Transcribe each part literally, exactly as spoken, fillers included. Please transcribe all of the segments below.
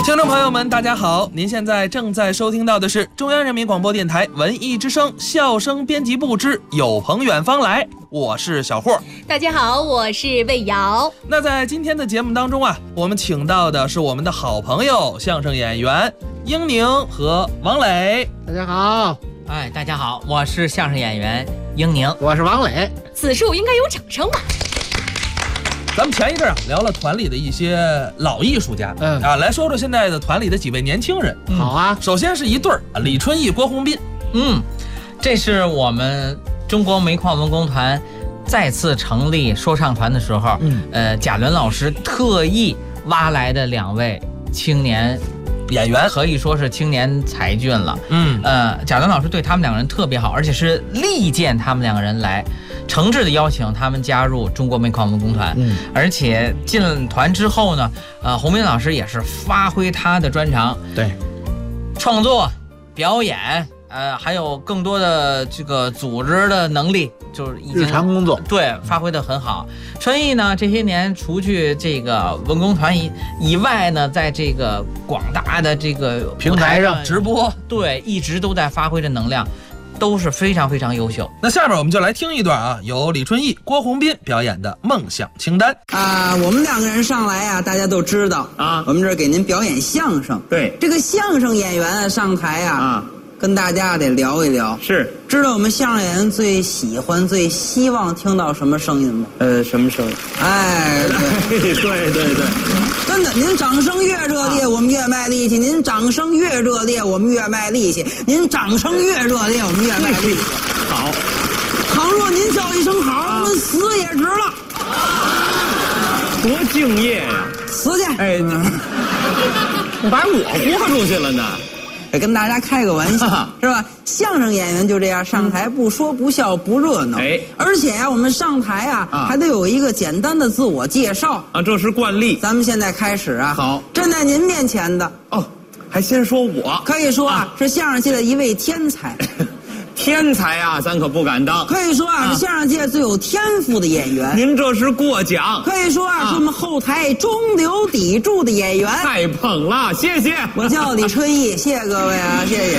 听众朋友们，大家好！您现在正在收听到的是中央人民广播电台文艺之声笑声编辑部之有朋远方来，我是小霍。 大家好，我是魏瑶。 那在今天的节目当中啊，我们请到的是我们的好朋友相声演员英宁和王磊。 大家好。 哎，大家好，我是相声演员英宁， 我是王磊。 此处应该有掌声吧？ 咱们前一阵啊聊了团里的一些老艺术家，嗯啊，来说说现在的团里的几位年轻人。 嗯、好啊， 首先是一对儿啊，李春义、郭宏斌。 嗯，这是我们中国煤矿文工团再次成立说唱团的时候，嗯，呃，贾伦老师特意挖来的两位青年演员， 可以说是青年才俊了。 嗯， 呃，贾伦老师对他们两个人特别好，而且是力荐他们两个人来。诚挚的邀请他们加入中国煤矿文工团，嗯，而且进团之后呢，呃，宏斌老师也是发挥他的专长， 对， 创作、表演，呃，还有更多的这个组织的能力，就是已经日常工作， 对，发挥得很好。春义呢，这些年除去这个文工团以以外呢，在这个广大的这个平台上直播， 对，一直都在发挥着能量。都是非常非常优秀。 那下面我们就来听一段啊，由李春义、郭宏斌表演的梦想清单啊。我们两个人上来啊，大家都知道啊，我们这儿给您表演相声。 对， 这个相声演员啊上台啊，啊跟大家得聊一聊。 是， 知道我们相声演员最喜欢、最希望听到什么声音吗？ 呃，什么声音？ 哎， 对对对对。 真的，您掌声越热烈，我们越卖力气；您掌声越热烈，我们越卖力气；您掌声越热烈，我们越卖力气。 好， 倘若您叫一声好，我们死也值了。 多敬业呀！ 死去！ 哎，你把我豁出去了呢。 跟大家开个玩笑，是吧？相声演员就这样，上台不说不笑不热闹。哎，而且呀、啊，我们上台啊，啊，还得有一个简单的自我介绍啊，这是惯例。 咱们现在开始啊。 好， 站在您面前的哦，还先说我， 可以说啊，啊是相声界的一位天才。 天才啊，咱可不敢当。 可以说啊，啊是相声界最有天赋的演员。 您这是过奖。 可以说啊，啊是我们后台中流砥柱的演员。 太捧了，谢谢。 我叫李春义，谢谢各位啊，谢谢。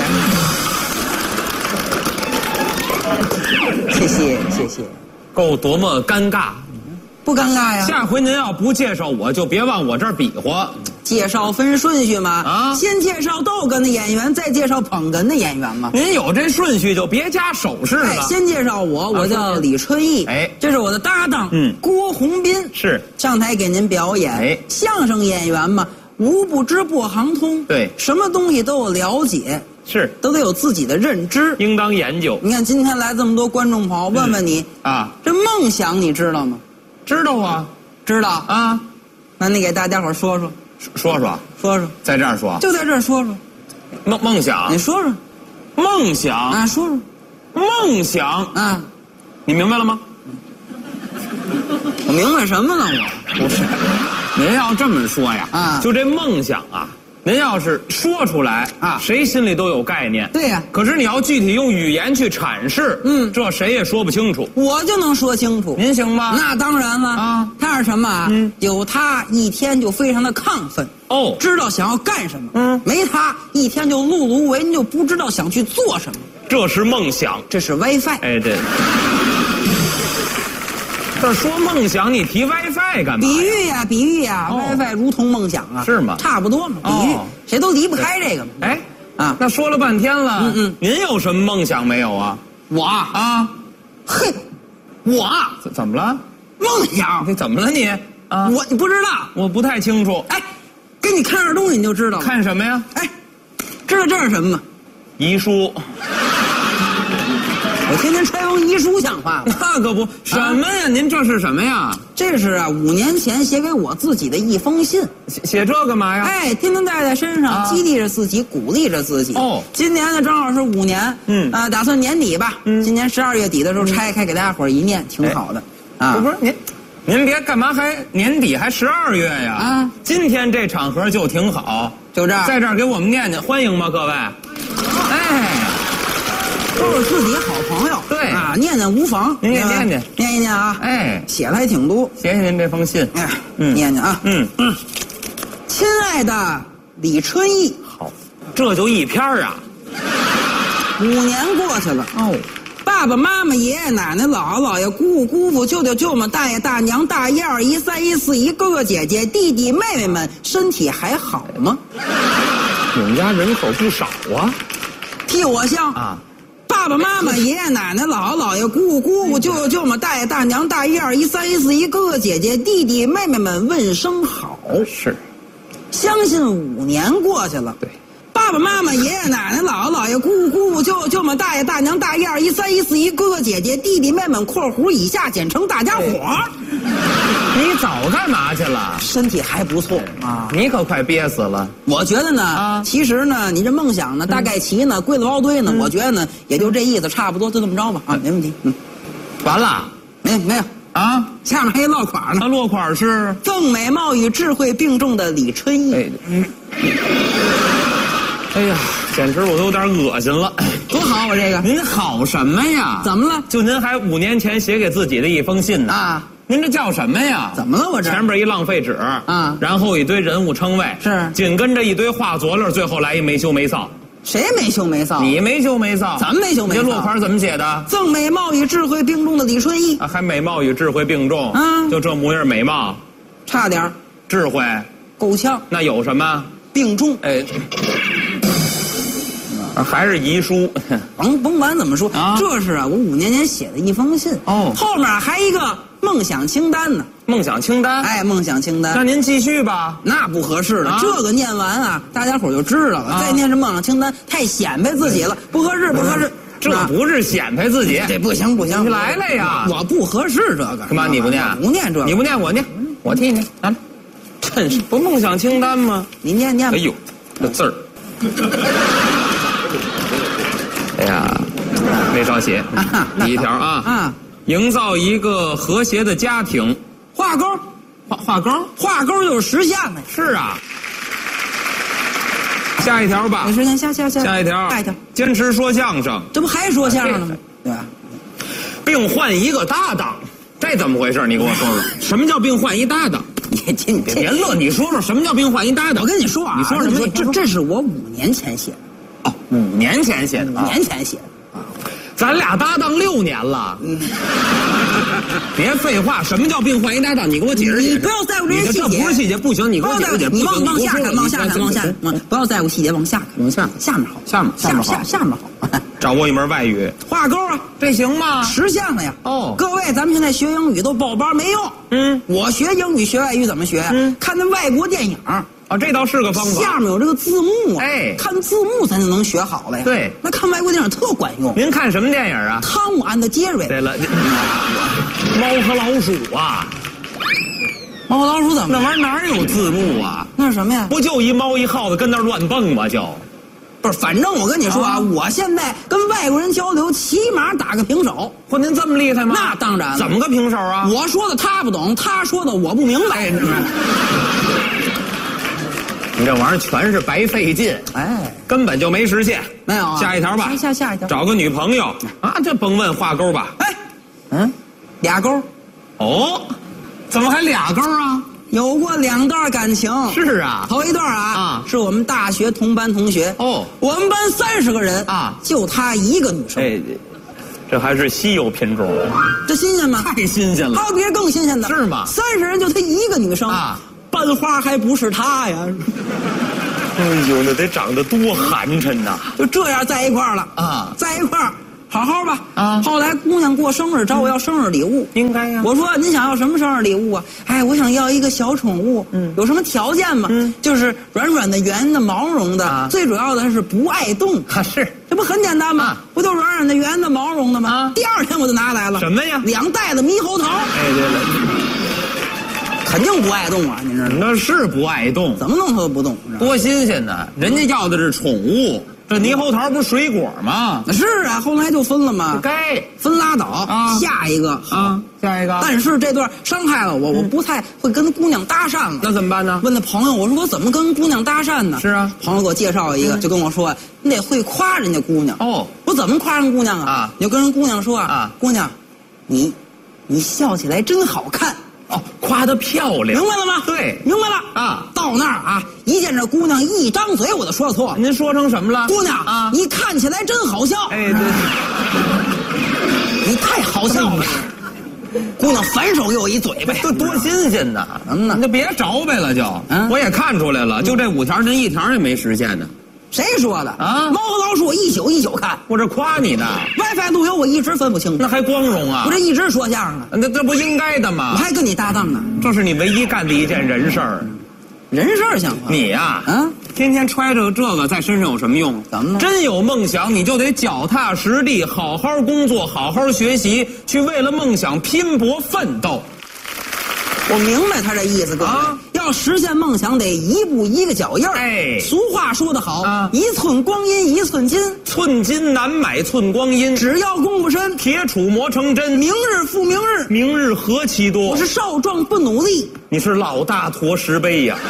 谢谢谢谢。 够多么尴尬。 不尴尬呀。 下回您要不介绍我，就别往我这儿比划。 介绍分顺序嘛， 啊， 先介绍逗哏的演员，再介绍捧哏的演员嘛。 您有这顺序就别加手势了。 哎，先介绍我，我叫李春义， 哎， 这是我的搭档， 嗯， 郭宏斌， 是上台给您表演。 哎， 相声演员嘛，无不知不行通， 对， 什么东西都有了解， 是， 都得有自己的认知， 应当研究。 你看今天来这么多观众朋友，问问你啊， 这梦想你知道吗？ 知道啊， 知道啊， 那你给大家伙说说。 说说说说， 在这儿说， 就在这儿说说， 梦梦想， 你说说， 梦想啊，说说， 梦想啊， 你明白了吗？ 我明白什么了？我不是，您要这么说呀， 啊， 就这梦想啊，您要是说出来啊，谁心里都有概念。 对呀， 可是你要具体用语言去阐释，嗯，这谁也说不清楚。 我就能说清楚， 您行吗？ 那当然了啊，他是什么啊？嗯，有他一天就非常的亢奋哦， 知道想要干什么。 嗯， 没他一天就碌碌无为，就不知道想去做什么。 这是梦想， 这是 WiFi。 哎，对。这说梦想，你提 WiFi 干嘛？ 比喻呀，比喻呀、 哦、 ，WiFi 如同梦想啊， 是吗？ 差不多嘛，比喻，哦、谁都离不开这个嘛。 哎，啊，那说了半天了，嗯嗯，您有什么梦想没有啊？ 我啊，嘿，我怎怎么了？ 梦想？ 你怎么了你？啊， 我你不知道？ 我不太清楚。 哎，给你看点东西你就知道了。 看什么呀？ 哎，知道这是什么吗？ 遗书。 我天天揣封遗书像话吗？ 那可不，什么呀？啊、您这是什么呀？ 这是啊，五年前写给我自己的一封信。 写写这干嘛呀？ 哎，天天带在身上，啊、激励着自己，鼓励着自己。哦，今年呢正好是五年，嗯啊，打算年底吧。嗯，今年十二月底的时候拆开给大家伙一念，挺好的。 哎、啊，不是您，您别干嘛还年底还十二月呀？啊，今天这场合就挺好， 就这儿， 在这儿给我们念念，欢迎吗，各位？哎。 都是自己好朋友， 对啊，念念无妨。 您给念念， 念一念啊！ 哎， 写的还挺多。 谢谢您这封信， 哎，嗯、念念啊！ 嗯嗯， 亲爱的李春义。 好，这就一篇啊。 五年过去了，哦，爸爸妈妈、爷爷奶奶、姥姥姥爷、姑姑姑父、舅舅舅妈、大爷大娘、大姨二姨、三姨四姨、哥哥姐姐、弟弟妹妹们身体还好吗？ 你们家人口不少啊。 替我向啊。 爸爸妈妈、爷爷奶奶、姥姥姥爷、姑姑姑父、舅舅舅妈、大爷大娘、大姨二姨、三姨四姨、哥哥姐姐、弟弟妹妹们问声好。 是， 相信五年过去了， 对， 爸爸妈妈、爷爷奶奶、姥姥姥爷、姑姑姑父、舅舅舅妈、大爷大娘、大姨二姨、三姨四姨、哥哥姐姐、弟弟妹妹（括弧以下简称大家伙儿）， 你早干嘛去了？ 身体还不错啊！ 你可快憋死了。 我觉得呢，啊、其实呢，你这梦想呢，大概齐呢，归了包堆呢，嗯、我觉得呢，也就这意思，差不多就这么着吧啊，没问题。嗯， 完了， 没没有啊？下面还有落款呢。 那落款是赠美貌与智慧并重的李春义。哎，嗯。 哎呀，简直我都有点恶心了。 多好，我这个。 您好什么呀？ 怎么了？ 就您还五年前写给自己的一封信呢？啊。您这叫什么呀？ 怎么了？我这前边一浪费纸啊，然后一堆人物称谓， 是紧跟着一堆画佐料，最后来一没羞没臊。 谁没羞没臊？ 你没羞没臊？ 咱没羞没臊。 这落款怎么写的？ 赠美貌与智慧并重的李春义啊，还美貌与智慧并重啊？就这模样美貌， 差点智慧够呛。 那有什么并重？ 哎。还是遗书， 甭甭管怎么说，啊、这是啊，我五年前写的一封信哦，后面还一个梦想清单呢。 梦想清单， 哎，梦想清单。 那您继续吧。 那不合适了，啊、这个念完啊，大家伙就知道了。啊、再念是梦想清单，太显摆自己了，不合适，不合适。 这不是显摆自己， 这不行不行。 你来了呀！ 我不合适这个。 干嘛你不念？ 不念这个。 你不念我念，我替你啊。真是不梦想清单吗？ 你念念吧。 哎呦，这字儿。哎呀，没少写。第一条啊，啊，营造一个和谐的家庭， 画勾， 画画勾， 画勾就是实现了。 是啊。下一条吧。 实现下下下。 下一条。 下一条。 坚持说相声。 这不还说相声了吗？对吧？ 并换一个搭档，这怎么回事？你跟我说说，什么叫并换一搭档？ 你你别乐，你说说什么叫并换一搭档？ 我跟你说啊， 你说什么？ 这这是我五年前写的。 哦，五年前写的， 五年前写的啊，咱俩搭档六年了。嗯，别废话，什么叫并换一搭档？你给我解释解释。 你不要在乎这些细节， 这不是细节，不行，你给我解释解释。 你往往下看，往下看，往下看，不要在乎细节，往下看， 往下下面好， 下面下面好，下面好。 掌握一门外语， 画勾啊， 这行吗？ 实现了呀。 哦， 各位，咱们现在学英语都报班没用。嗯，我学英语学外语怎么学？嗯，看那外国电影。 啊，这倒是个方法。 下面有这个字幕啊， 哎， 看字幕咱就能学好了呀。 对， 那看外国电影特管用。 您看什么电影啊？ 汤姆安的杰瑞。 对了，猫和老鼠啊。 猫和老鼠怎么？ 那玩意儿哪有字幕啊？ 那是什么呀？ 不就一猫一耗子跟那儿乱蹦吗？就。 不是，反正我跟你说啊，啊我现在跟外国人交流，起码打个平手。 嚯，您这么厉害吗？ 那当然了。 怎么个平手啊？ 我说的他不懂，他说的我不明白。 你这玩意儿全是白费劲，哎，根本就没实现。 没有、啊。 下一条吧。 下下一条。 找个女朋友啊，这甭问画勾吧。 哎，嗯，俩勾。 哦，怎么还俩勾啊？ 有过两段感情。 是啊， 头一段啊，啊是我们大学同班同学。哦，我们班三十个人啊，就她一个女生。哎， 这还是稀有品种， 这新鲜吗？ 太新鲜了。 还有别人更新鲜的？ 是吗？ 三十人就她一个女生啊，班花还不是她呀。 哎呦，那得长得多寒碜呐！ 就这样在一块儿了啊，在一块儿。好好吧啊！后来姑娘过生日找我要生日礼物， 应该呀。 我说您想要什么生日礼物啊？哎，我想要一个小宠物，嗯，有什么条件吗？嗯，就是软软的、圆的、毛绒的，啊、最主要的是不爱动。 啊，是， 这不很简单吗？啊、不就软软的、圆的、毛绒的吗？啊、第二天我就拿来了。 什么呀？ 两袋子猕猴桃。 哎，对了， 肯定不爱动啊！您知道吗？ 那是不爱动， 怎么弄它都不动？ 多新鲜呢！人家要的是宠物。这猕猴桃不是水果吗？ 是啊，后来就分了嘛。 该分拉倒啊，下一个啊，下一个。 但是这段伤害了我，我不太会跟姑娘搭讪了。 那怎么办呢？ 问那朋友，我说我怎么跟姑娘搭讪呢？ 是啊， 朋友给我介绍一个，就跟我说，你得会夸人家姑娘。哦，我怎么夸人姑娘啊？啊，你就跟人姑娘说啊，姑娘，你，你笑起来真好看。 哦，夸她漂亮， 明白了吗？ 对， 明白了啊。 到那儿啊，一见这姑娘一张嘴我就说错了。 您说成什么了？ 姑娘啊， 你看起来真好笑。 哎，对， 你太好笑了。姑娘反手给我一嘴巴， 这多新鲜呐！ 嗯呐， 你就别着呗了就。嗯，我也看出来了，就这五条，您一条也没实现呢。 谁说的啊？ 猫和老鼠我一宿一宿看， 我这夸你呢。 WiFi 路由我一直分不清， 那还光荣啊！ 我这一直说相声呢， 那这不应该的吗？ 我还跟你搭档呢， 这是你唯一干的一件人事儿。 人事儿像话。 你呀， 啊， 天天揣着这个在身上有什么用？ 怎么了？ 真有梦想，你就得脚踏实地，好好工作，好好学习，去为了梦想拼搏奋斗。 我明白他这意思，哥， 啊， 要实现梦想得一步一个脚印儿。 哎， 俗话说得好， 啊， 一寸光阴一寸金， 寸金难买寸光阴。 只要功夫深， 铁杵磨成针。 明日复明日， 明日何其多。 我是少壮不努力， 你是老大驮石碑呀，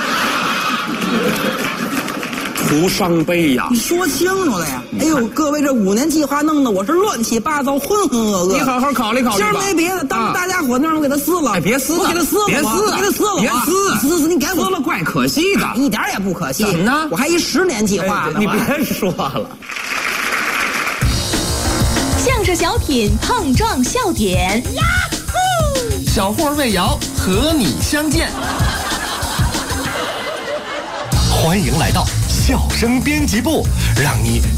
徒伤悲呀。 你说清楚了呀！哎呦，各位，这五年计划弄得我是乱七八糟、浑浑噩噩。 你好好考虑考虑吧。 今儿没别的，当着大家伙那儿我给他撕了。 哎，别撕了， 我给他撕了， 别撕了， 我给他撕了， 别撕， 撕撕，你赶紧撕了，怪可惜的， 一点也不可惜。 怎么呢？ 我还一十年计划呢。 你别说了。 相声小品碰撞笑点，呀呼！小霍魏瑶和你相见。 欢迎来到笑声编辑部，让你